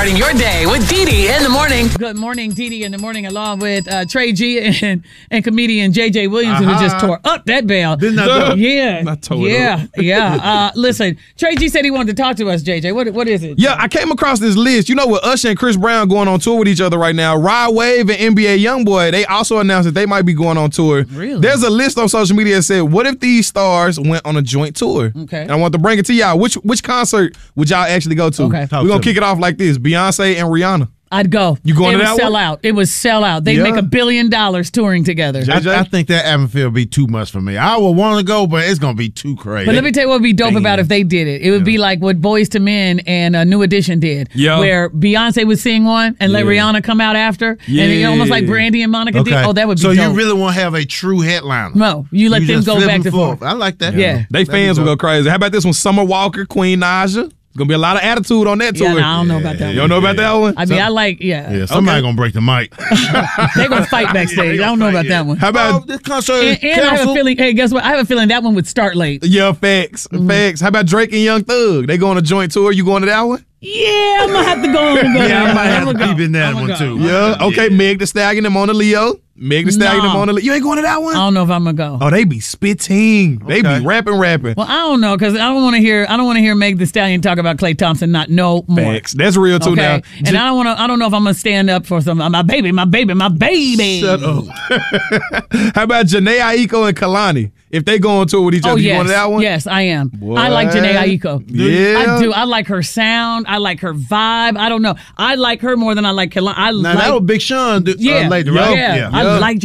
Starting your day with Dee Dee in the morning. Good morning, Dee Dee in the morning, along with Trey G and comedian J.J. Williams, who just tore up that bell. Didn't I? Yeah. I tore it up. Yeah. Listen, Trey G said he wanted to talk to us, J.J. What is it? Yeah, I came across this list. You know, with Usher and Chris Brown going on tour with each other right now, Rod Wave and NBA Youngboy, they also announced that they might be going on tour. Really? There's a list on social media that said, what if these stars went on a joint tour? Okay. And I want to bring it to y'all. Which concert would y'all actually go to? Okay. We're going to kick it off like this. Beyonce and Rihanna. I'd go. You going to that sell one? out. It was sell out. They'd make $1 billion touring together. I think that atmosphere would be too much for me. I would want to go, but it's going to be too crazy. But let me tell you what would be dope about if they did it. It would be like what Boyz II Men and New Edition did, where Beyonce would sing one and let Rihanna come out after, and it almost like Brandy and Monica did. Oh, that would be dope. So you really want to have a true headliner? No, you let them go back and forth. I like that. Yeah. They fans will go crazy. How about this one? Summer Walker, Queen Naja. It's going to be a lot of attitude on that tour. Yeah, I don't know about that one. You don't know about that one? I mean, I like, Yeah, somebody going to break the mic. They're going to fight backstage. I don't know about that one. How about this concert and I have a feeling, hey, guess what? I have a feeling that one would start late. Yeah, facts. Facts. How about Drake and Young Thug? They going on a joint tour. You going to that one? Yeah, I'm going to have to go. I might have to peep in that one, too. Yeah. Okay, Meg Thee Stallion and Mona Leo. Meg Thee Stallion and Mona Leo. You ain't going to that one? I don't know if I'm going to go. Oh, they be spitting. They be rapping. Well, I don't know, because I don't want to hear Meg Thee Stallion talk about Klay Thompson not no more. Facts. That's real, too, now. And I don't know if I'm going to stand up for some, my baby. Shut up. How about Jhené Aiko and Kalani? If they go on tour with each other, you going to that one? Yes, I am. I like Jhené Aiko. Yeah. I do. I like her sound. I like her vibe. I don't know. I like her more than I like Kalani. Now, that was Big Sean lady, right? Yeah. I like